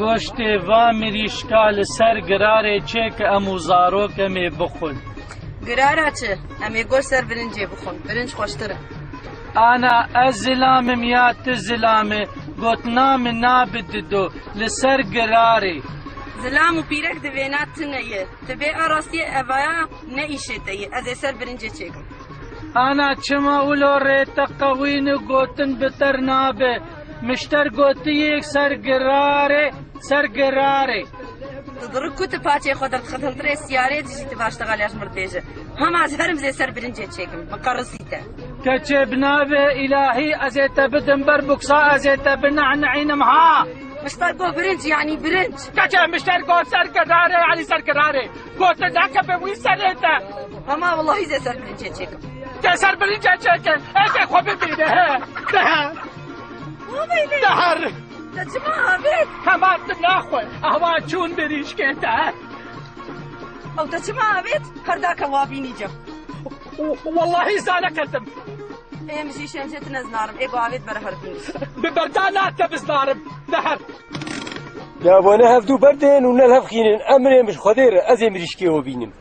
گۆشتێ وا مریشکا لەسەر گرارێ چێ کە ئەموو زارۆکەمێ بخۆن. گرارە چ؟ ئەمێ گۆشت سەر برنجێ بخۆن، برنج خۆشترە. ئانا ئەس زلامم یا تو زلامێ گوتنامە نابددۆ لەسەر گرارێ. زلام و پیرەک دەوێنات تنەیە، تبێ ئاڕاستیە ئەڤایە نەئیشێتەیە، ئەزێ سەر برنجێ چێکم. ئانا چما ولۆ ڕێتە قەوینە گوتن بتەر نابێ، مشتەر گوتیەک سەر گرارێ سەر گرارێ. تضرك كنت باتي خدرت خدمت رئيس سيارات جيت باشتغل ياش مرتجه هم عزفرم زي سر برنجة تشيكم مقرصيته كتشبنا إلهي أزيت بدن بربكسا أزيت بنعنعين معها مشتركو برنج يعني برنج كتشب مشتركو سر كراري يعني سر كراري قلت ذاك بوي سريته هما والله زي سر برنجة تشيكم سر برنجة تشيكم ايش خوبي بيده ده دهر تجمع بيت كمان تناخوي أهوا چون بريش كنتا أو تجمع بيت كرداك وابيني جو والله زانا كذب إيه مشي شمشت نزنارم إيه قاعد برهر بنيس ببردانات كبزنارم نهر يا وانا هفدو بردين ونلهف خينين أمري مش خدير أزي مريشكي وبينم